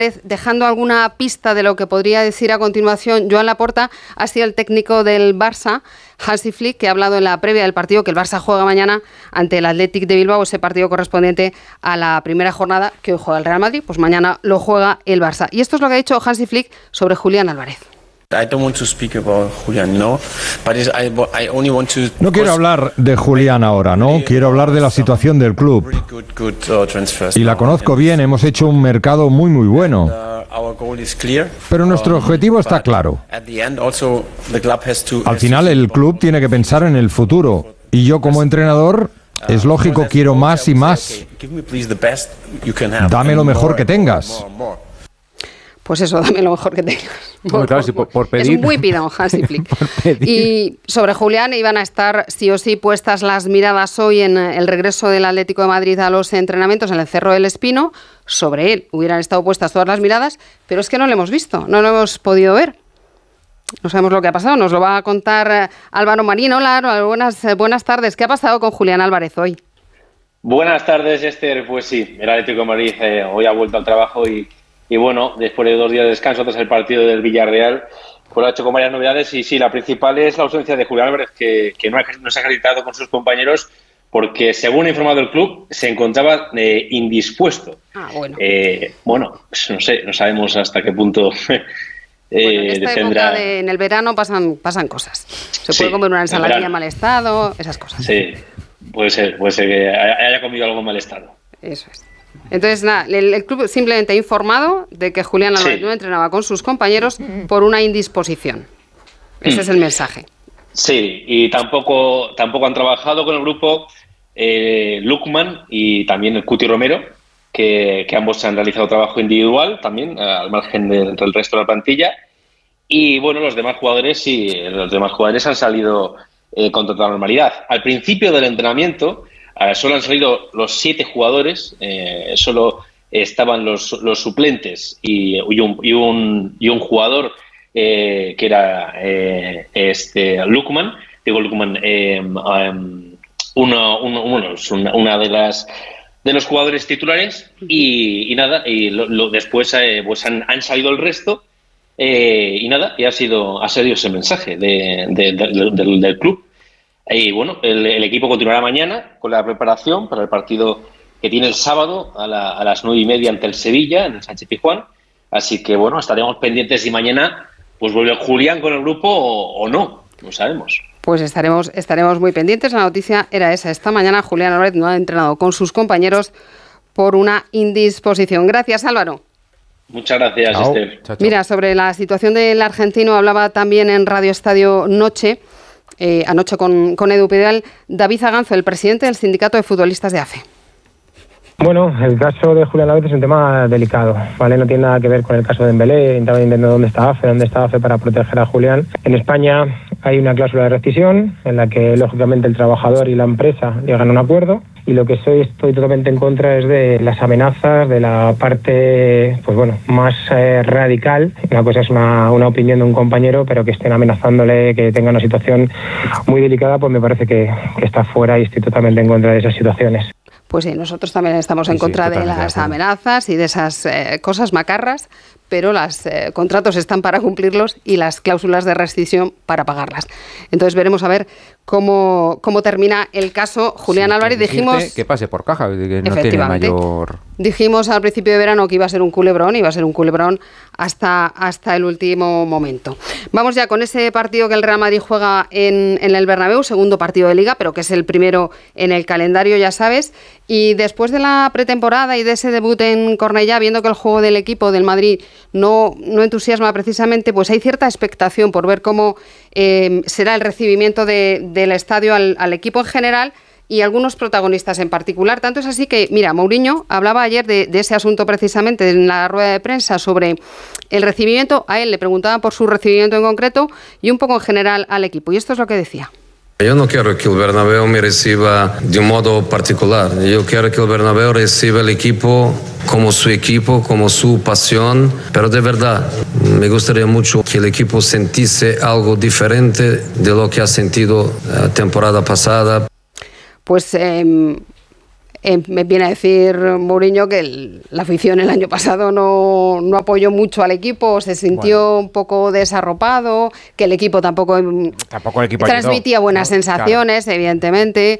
dejando alguna pista de lo que podría decir a continuación Joan Laporta, ha sido el técnico del Barça, Hansi Flick, que ha hablado en la previa del partido que el Barça juega mañana ante el Athletic de Bilbao, ese partido correspondiente a la primera jornada que hoy juega el Real Madrid, pues mañana lo juega el Barça. Y esto es lo que ha dicho Hansi Flick sobre Julián Álvarez. No quiero hablar de Julián ahora, ¿no? Quiero hablar de la situación del club. Y la conozco bien, hemos hecho un mercado muy bueno. Pero nuestro objetivo está claro. Al final el club tiene que pensar en el futuro. Y yo como entrenador, es lógico, quiero más y más. Dame lo mejor que tengas. Pues eso, dame lo mejor que tengas. Bueno, claro, si por pedir, es muy pidón, Hansi Flick. Y sobre Julián iban a estar sí o sí puestas las miradas hoy en el regreso del Atlético de Madrid a los entrenamientos en el Cerro del Espino. Sobre él hubieran estado puestas todas las miradas, pero es que no lo hemos visto, no lo hemos podido ver. No sabemos lo que ha pasado, nos lo va a contar Álvaro Marín. Hola, buenas tardes. ¿Qué ha pasado con Julián Álvarez hoy? Buenas tardes, Esther. Pues sí, el Atlético de Madrid hoy ha vuelto al trabajo y bueno, después de 2 días de descanso tras el partido del Villarreal, pues lo ha hecho con varias novedades y sí, la principal es la ausencia de Julián Álvarez, que no se ha acreditado con sus compañeros porque, según ha informado el club, se encontraba indispuesto. Bueno, pues no sé, no sabemos hasta qué punto en esta época en el verano pasan cosas. Se puede comer una ensaladilla en mal estado, esas cosas. Sí, puede ser que haya comido algo en mal estado. Eso es. Entonces, nada, el club simplemente ha informado de que Julián Álvarez no entrenaba con sus compañeros por una indisposición. Ese es el mensaje. Sí, y tampoco han trabajado con el grupo Lukman y también el Cuti Romero, que ambos han realizado trabajo individual también, al margen del resto de la plantilla. Y bueno, los demás jugadores han salido con total normalidad. Al principio del entrenamiento solo han salido los 7 jugadores, solo estaban los suplentes y un jugador que era Lukman, una de los jugadores titulares y nada, y después pues han salido el resto y nada, y ha sido ese mensaje del club. Y bueno, el equipo continuará mañana con la preparación para el partido que tiene el sábado a las 9:30 ante el Sevilla, en el Sánchez-Pizjuán. Así que bueno, estaremos pendientes si mañana pues vuelve Julián con el grupo o no sabemos. Pues estaremos muy pendientes. La noticia era esa. Esta mañana Julián Álvarez no ha entrenado con sus compañeros por una indisposición. Gracias, Álvaro. Muchas gracias, Esther. Chao. Mira, sobre la situación del argentino hablaba también en Radio Estadio Noche, anoche con Edu Pidal, David Zaganzo, el presidente del Sindicato de Futbolistas de AFE. Bueno, el caso de Julián Álvarez es un tema delicado, ¿vale? No tiene nada que ver con el caso de Dembélé. Estaba entendiendo dónde está AFE para proteger a Julián. En España hay una cláusula de rescisión en la que, lógicamente, el trabajador y la empresa llegan a un acuerdo. Y lo que estoy totalmente en contra es de las amenazas, de la parte, pues bueno, más radical. Una cosa es una opinión de un compañero, pero que estén amenazándole, que tenga una situación muy delicada, pues me parece que está fuera y estoy totalmente en contra de esas situaciones. Pues sí, nosotros también estamos en contra de las amenazas y de esas cosas macarras, pero los contratos están para cumplirlos y las cláusulas de rescisión para pagarlas. Entonces veremos a ver cómo termina el caso. Julián Álvarez, dijimos que pase por caja, que no tiene mayor... Dijimos al principio de verano que iba a ser un culebrón hasta el último momento. Vamos ya con ese partido que el Real Madrid juega en el Bernabéu, segundo partido de Liga, pero que es el primero en el calendario, ya sabes. Y después de la pretemporada y de ese debut en Cornellá, viendo que el juego del equipo del Madrid no entusiasma precisamente, pues hay cierta expectación por ver cómo será el recibimiento del estadio al equipo en general y algunos protagonistas en particular. Tanto es así que, mira, Mourinho hablaba ayer de ese asunto precisamente en la rueda de prensa sobre el recibimiento. A él le preguntaban por su recibimiento en concreto y un poco en general al equipo. Y esto es lo que decía. Yo no quiero que el Bernabéu me reciba de un modo particular. Yo quiero que el Bernabéu reciba el equipo, como su pasión. Pero de verdad, me gustaría mucho que el equipo sintiese algo diferente de lo que ha sentido la temporada pasada. Pues Me viene a decir Mourinho que la afición el año pasado no apoyó mucho al equipo, se sintió un poco desarropado, que el equipo tampoco el equipo transmitía buenas sensaciones, claro. Evidentemente.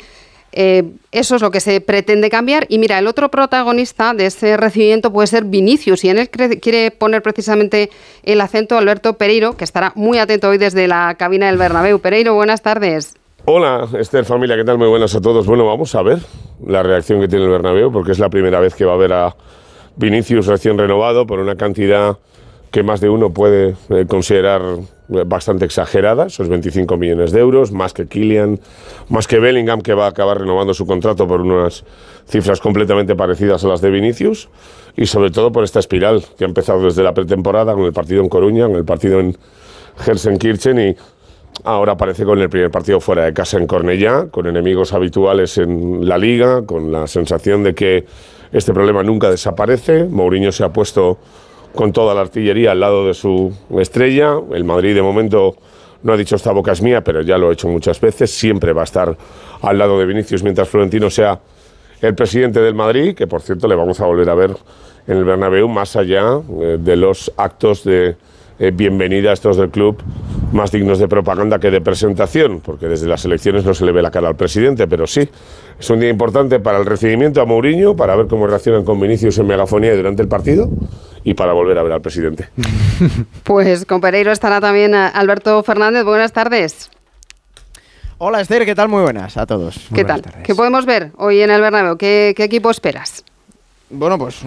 Eso es lo que se pretende cambiar. Y mira, el otro protagonista de ese recibimiento puede ser Vinicius, y en él quiere poner precisamente el acento Alberto Pereiro, que estará muy atento hoy desde la cabina del Bernabéu. Pereiro, buenas tardes. Hola, Esther, familia, ¿qué tal? Muy buenas a todos. Bueno, vamos a ver la reacción que tiene el Bernabéu, porque es la primera vez que va a ver a Vinicius recién renovado por una cantidad que más de uno puede considerar bastante exagerada, esos 25 millones de euros, más que Kylian, más que Bellingham, que va a acabar renovando su contrato por unas cifras completamente parecidas a las de Vinicius, y sobre todo por esta espiral que ha empezado desde la pretemporada, con el partido en Coruña, con el partido en Gelsenkirchen, y ahora aparece con el primer partido fuera de casa en Cornellá, con enemigos habituales en la Liga, con la sensación de que este problema nunca desaparece. Mourinho se ha puesto con toda la artillería al lado de su estrella. El Madrid de momento no ha dicho esta boca es mía, pero ya lo ha hecho muchas veces. Siempre va a estar al lado de Vinicius mientras Florentino sea el presidente del Madrid, que por cierto le vamos a volver a ver en el Bernabéu, más allá de los actos de bienvenida a estos del club más dignos de propaganda que de presentación, porque desde las elecciones no se le ve la cara al presidente, pero sí, es un día importante para el recibimiento a Mourinho, para ver cómo reaccionan con Vinicius en megafonía durante el partido y para volver a ver al presidente. Pues con Pereiro estará también Alberto Fernández. Buenas tardes. Hola Esther, ¿qué tal? Muy buenas a todos. ¿Qué tal? ¿Qué podemos ver hoy en el Bernabéu? ¿Qué equipo esperas? Bueno, pues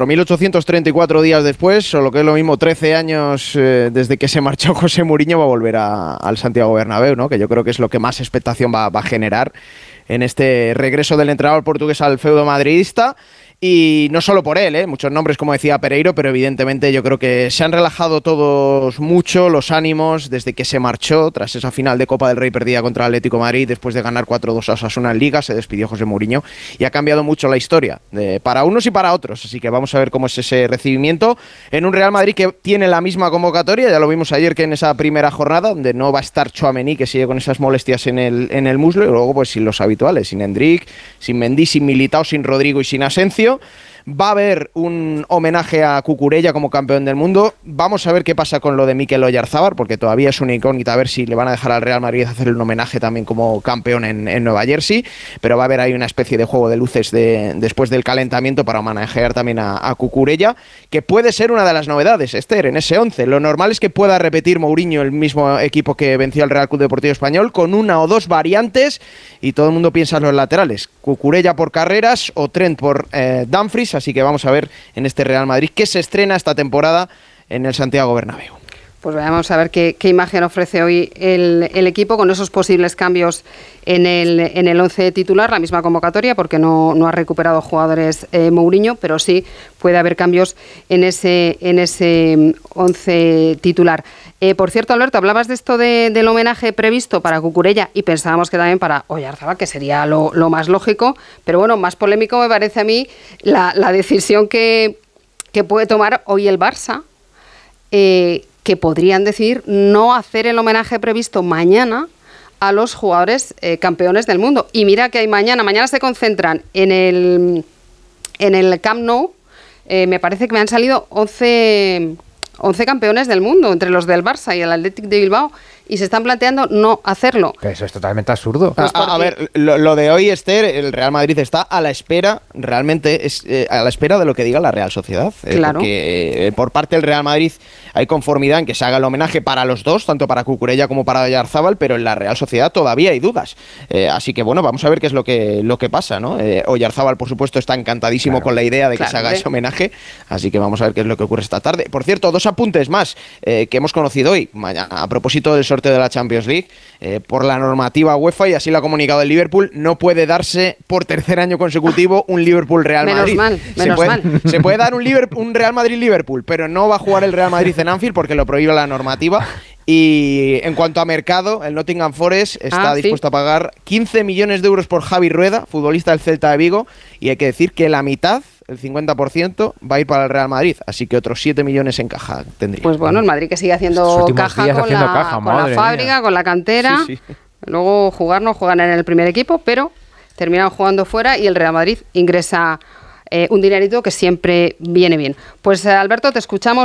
4.834 días después, o lo que es lo mismo, 13 años desde que se marchó José Mourinho, va a volver al Santiago Bernabéu, ¿no? Que yo creo que es lo que más expectación va a generar en este regreso del entrenador portugués al feudo madridista. Y no solo por él, muchos nombres, como decía Pereiro, pero evidentemente yo creo que se han relajado todos mucho los ánimos desde que se marchó tras esa final de Copa del Rey perdida contra el Atlético de Madrid, después de ganar 4-2 a Osasuna en Liga. Se despidió José Mourinho y ha cambiado mucho la historia, para unos y para otros, así que vamos a ver cómo es ese recibimiento en un Real Madrid que tiene la misma convocatoria. Ya lo vimos ayer, que en esa primera jornada, donde no va a estar Tchouaméni, que sigue con esas molestias en el muslo, y luego pues sin los habituales, sin Endrick, sin Mendy, sin Militao, sin Rodrigo y sin Asensio. Va a haber un homenaje a Cucurella como campeón del mundo. Vamos a ver qué pasa con lo de Mikel Oyarzábal, porque todavía es una incógnita, a ver si le van a dejar al Real Madrid hacerle un homenaje también como campeón en Nueva Jersey. Pero va a haber ahí una especie de juego de luces después del calentamiento para homenajear también a Cucurella, que puede ser una de las novedades, Esther, en ese 11. Lo normal es que pueda repetir Mourinho el mismo equipo que venció al Real Club Deportivo Español, con una o dos variantes, y todo el mundo piensa en los laterales: Cucurella por Carreras o Trent por Dumfries. Así que vamos a ver en este Real Madrid que se estrena esta temporada en el Santiago Bernabéu. Pues vamos a ver qué imagen ofrece hoy el equipo con esos posibles cambios en el 11 titular, la misma convocatoria, porque no ha recuperado jugadores Mourinho, pero sí puede haber cambios en ese 11 titular. Por cierto, Alberto, hablabas de esto del homenaje previsto para Cucurella, y pensábamos que también para Oyarzábal, que sería lo más lógico, pero bueno, más polémico me parece a mí la decisión que puede tomar hoy el Barça, que podrían decidir no hacer el homenaje previsto mañana a los jugadores campeones del mundo. Y mira que hay mañana se concentran en el Camp Nou. Me parece que me han salido 11 campeones del mundo entre los del Barça y el Athletic de Bilbao, y se están planteando no hacerlo. Pero eso es totalmente absurdo. Pues a ver, lo de hoy, Esther, el Real Madrid está a la espera, realmente es a la espera de lo que diga la Real Sociedad. Claro. Porque por parte del Real Madrid hay conformidad en que se haga el homenaje para los dos, tanto para Cucurella como para Oyarzábal, pero en la Real Sociedad todavía hay dudas. Así que bueno, vamos a ver qué es lo que pasa, ¿no? Oyarzábal, por supuesto, está encantadísimo con la idea de que se haga ese homenaje, así que vamos a ver qué es lo que ocurre esta tarde. Por cierto, dos apuntes más que hemos conocido hoy, a propósito del sorteo de la Champions League. Por la normativa UEFA, y así lo ha comunicado el Liverpool, no puede darse por tercer año consecutivo un Liverpool-Real Madrid. Menos mal. Se puede dar un Real Madrid-Liverpool, pero no va a jugar el Real Madrid en Anfield porque lo prohíbe la normativa. Y en cuanto a mercado, el Nottingham Forest está dispuesto a pagar 15 millones de euros por Javi Rueda, futbolista del Celta de Vigo, y hay que decir que la mitad, el 50%, va a ir para el Real Madrid, así que otros 7 millones en caja tendría. Pues bueno, el Madrid que sigue haciendo caja con la fábrica, con la cantera. Sí. Luego jugar no juegan en el primer equipo, pero terminaron jugando fuera y el Real Madrid ingresa un dinerito que siempre viene bien. Pues Alberto, te escuchamos